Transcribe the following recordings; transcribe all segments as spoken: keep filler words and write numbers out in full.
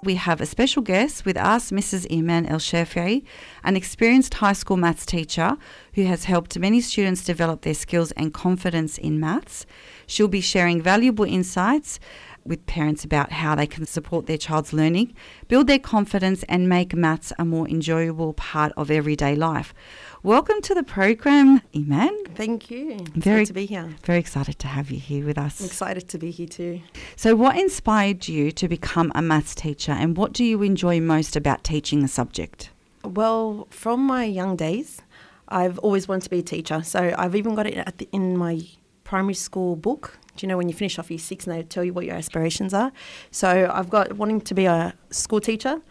We have a special guest with us, Missus Iman El-Shafei, an experienced high school maths teacher who has helped many students develop their skills and confidence in maths. She'll be sharing valuable insights with parents about how they can support their child's learning, build their confidence and make maths a more enjoyable part of everyday life. Welcome to the program, Iman. Thank you. It's very, good to be here. Very excited to have you here with us. I'm excited to be here too. So what inspired you to become a maths teacher and what do you enjoy most about teaching the subject? Well, from my young days, I've always wanted to be a teacher. So I've even got it at the, in my primary school book. Do you know when you finish off year six and they tell you what your aspirations are? So I've got wanting to be a school teacher.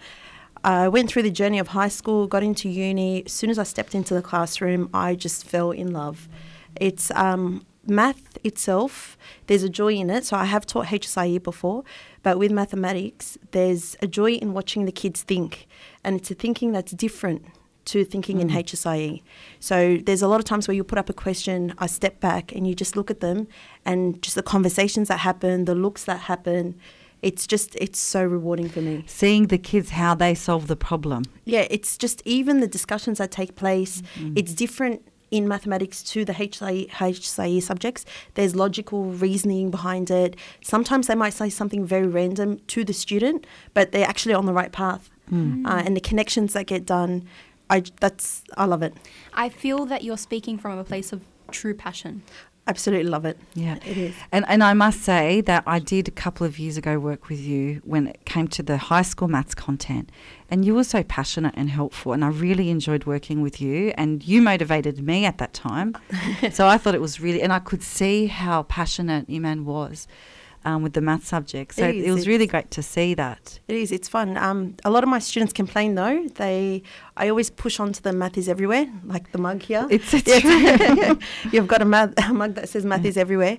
I went through the journey of high school, got into uni. As soon as I stepped into the classroom, I just fell in love. It's um, math itself, there's a joy in it. So I have taught H S I E before, but with mathematics, there's a joy in watching the kids think. And it's a thinking that's different to thinking mm. in H S I E. So there's a lot of times where you put up a question, I step back and you just look at them and just the conversations that happen, the looks that happen. It's just, it's so rewarding for me. Seeing the kids, how they solve the problem. Yeah, it's just even the discussions that take place, mm-hmm. it's different in mathematics to the H S I E subjects. There's logical reasoning behind it. Sometimes they might say something very random to the student, but they're actually on the right path. Mm. Uh, and the connections that get done, I, that's, I love it. I feel that you're speaking from a place of true passion. Absolutely love it. Yeah, it is. And and I must say that I did a couple of years ago work with you when it came to the high school maths content, and you were so passionate and helpful, and I really enjoyed working with you, and you motivated me at that time. So I thought it was really, and I could see how passionate Iman was um, with the maths subject. So it, is, it was really great to see that. It is. It's fun. Um, a lot of my students complain though. They, I always push on to the math is everywhere, like the mug here. It's, it's true. You've got a, math, a mug that says math yeah. is everywhere.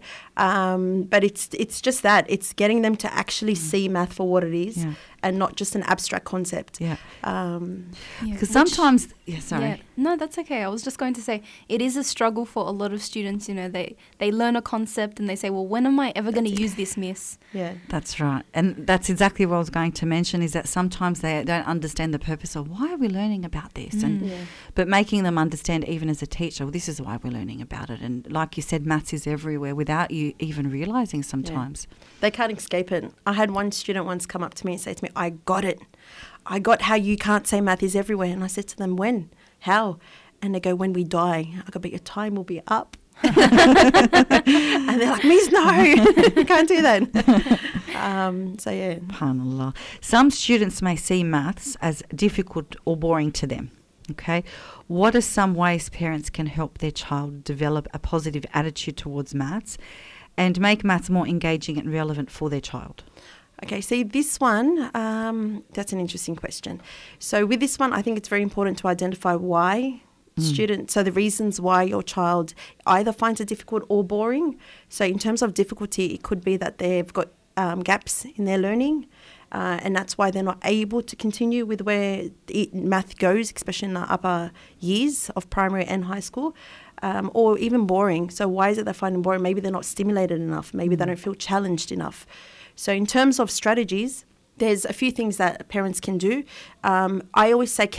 Um, but it's it's just that. It's getting them to actually mm. see math for what it is yeah. and not just an abstract concept. Yeah. Um, Because yeah. sometimes, yeah, sorry. Yeah. No, that's okay. I was just going to say it is a struggle for a lot of students. You know, they, they learn a concept and they say, well, when am I ever going to use this, miss? Yeah. That's right. And that's exactly what I was going to mention is that sometimes they don't understand the purpose of why are we learning about this? Mm. And yeah. But making them understand even as a teacher, well, this is why we're learning about it. And like you said, maths is everywhere without you even realising sometimes. Yeah. They can't escape it. I had one student once come up to me and say to me, I got it. I got how you can't say math is everywhere. And I said to them, when? How? And they go, when we die. I go, but your time will be up. And they're like, Miss, no, you can't do that. Um, so, yeah. SubhanAllah. Some students may see maths as difficult or boring to them. Okay. What are some ways parents can help their child develop a positive attitude towards maths and make maths more engaging and relevant for their child? Okay, see this one, um, that's an interesting question. So with this one, I think it's very important to identify why mm. students, so the reasons why your child either finds it difficult or boring. So in terms of difficulty, it could be that they've got um, gaps in their learning uh, and that's why they're not able to continue with where it, math goes, especially in the upper years of primary and high school. Um, or even boring. So why is it they find it boring? Maybe they're not stimulated enough. Maybe mm. they don't feel challenged enough. So in terms of strategies, there's a few things that parents can do. Um, I always say